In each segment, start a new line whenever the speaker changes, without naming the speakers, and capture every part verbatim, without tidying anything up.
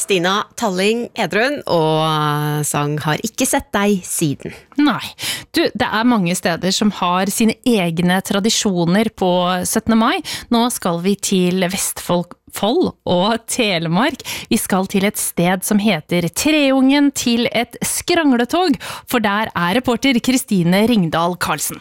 Stina Talling Edrun, og sang Har ikke sett deg siden.
Nei, du, det er mange steder som har sine egne tradisjoner på syttende mai. Nå skal vi til Vestfold og Telemark. Vi skal til et sted som heter Treungen til et skrangletog, for der er reporter Kristine Ringdal Karlsen.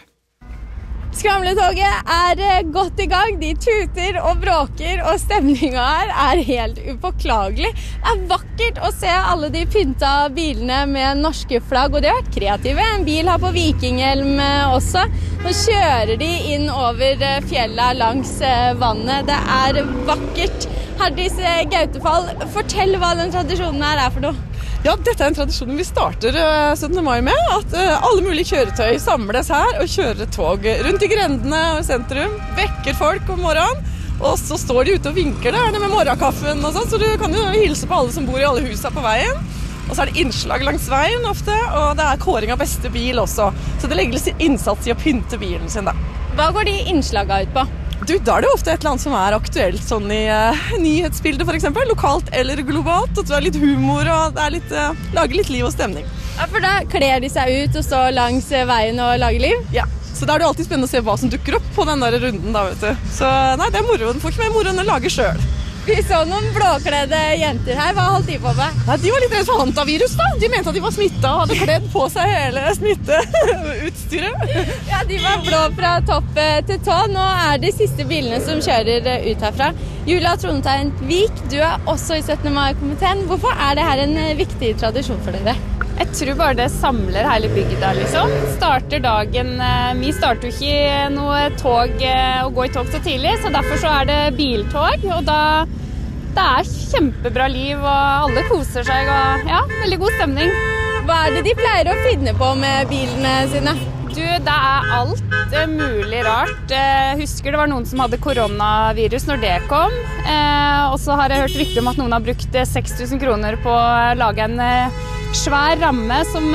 Skramletoget er godt i gang, de tuter og bråker, og stemningen her er helt upåklagelig. Det er vakkert å se alle de pynta bilene med norske flagg, og de har vært kreative. En bil har på vikinghjelm også. Nå kjører de inn over fjellet langs vannet. Det er vakkert. Herdis Gautefall, fortell hva den tradisjonen her er for noe.
Ja, dette er en tradisjon vi starter syttende mai med, at alle mulige kjøretøy samles her og kjører tog rundt i grendene og sentrum, vekker folk om morgenen, og så står de ute og vinker der med morgenkaffen og sånn, så du kan jo hilse på alle som bor i alle husene på veien. Og så er det innslag langs veien ofte, og det er kåring av beste bil også, så det legger litt innsats i å pynte bilen sin da.
Hva går de innslagene ut på?
Du, da er det ofte et eller annet som er aktuelt sånn i uh, nyhetsbildet for eksempel, lokalt eller globalt, og det er litt humor og det er litt, uh, lager litt liv og stemning.
Ja, for da kler de seg ut og står langs veien og lager liv?
Ja, så da er det alltid spennende å se hva som dukker opp på den der runden da, vet du. Så nei, det er moro, den får ikke mer moro enn å lage selv.
Vi så noen blåkledde jenter her, hva holdt de på med?
Nei, de var litt redd for hantavirus da, de mente at de var smittet og hadde kledd på seg hele smitteutstyret.
Ja, de var blå fra topp til tå. Nå er det siste bilene som kjører ut herfra. Julia Trondheim Vik, du er også i syttende mai-komiteen. Hvorfor er det her en viktig tradisjon for dere?
Jeg tror bare det samler hele bygda, liksom. Starter dagen, vi starter jo ikke noe tog og gå i tog så tidlig, så derfor så er det biltog, og da det er kjempebra liv, og alle koser seg, og ja, veldig god stemning.
Hva er det de pleier å finne på med bilene sine?
Du, det er alt mulig rart. Jeg husker det var noen som hadde koronavirus når det kom, og så har jeg hørt rykte om at noen har brukt seks tusen kroner på å lage en svær ramme som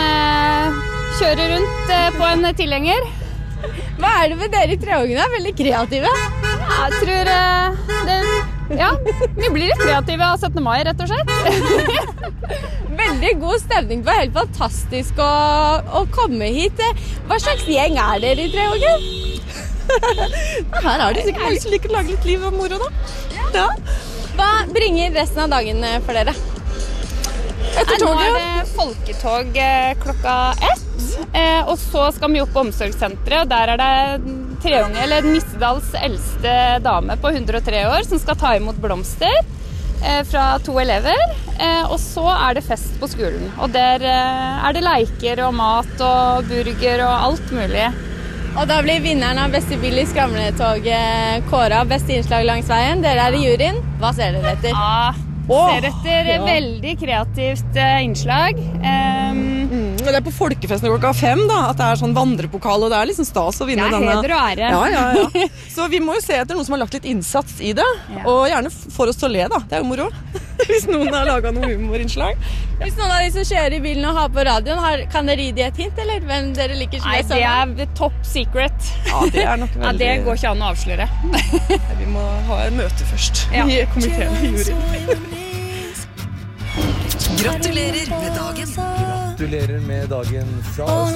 kjører rundt på en tilhenger.
Hva er det med dere i Treungen? Veldig kreative.
Jeg tror det, ja, vi blir litt kreative av syttende mai, rett og slett.
Veldig god stemning, det var helt fantastisk å, å komme hit. Hva slags gjeng er dere i Treungen?
Her er det sikkert mange som liker å lage litt liv og moro da. Ja.
Hva bringer resten av dagen for dere?
Etter toget. Nå er det folketog klokka ett, og så skal vi opp på omsorgssenteret, og der er det Treunge, eller Nissedals eldste dame på hundre og tre år, som skal ta imot blomster fra to elever, og så er det fest på skolen, og der er det leker og mat og burger og alt mulig.
Og da blir vinneren av beste bil i skramletoget kåret, beste innslag langs veien. Dere er i juryen. Hva ser dere etter?
Ja, ser etter ja. Veldig kreativt innslag. Um,
mm, det er på folkefesten klokka fem da, at det er sånn vandrepokal, og det er liksom stas å vinne denne.
Det er heder og ære.
Ja, ja, ja. Så vi må jo se etter noen som har lagt litt innsats i det, ja. Og gjerne får oss til å le da, det er jo moro. Hvis noen har laget noen humorinnslag.
Hvis noen av de som kjører i bilen og har på radioen, har, kan dere gi de et hint, eller hvem dere liker som
Nei,
er sammen?
det er top secret.
Ja, det er nok veldig...
Ja, det går ikke an å avsløre.
Vi må ha et møte først ja. I komiteen i juryen.
Gratulerer med dagen.
Gratulerer med dagen fra oss.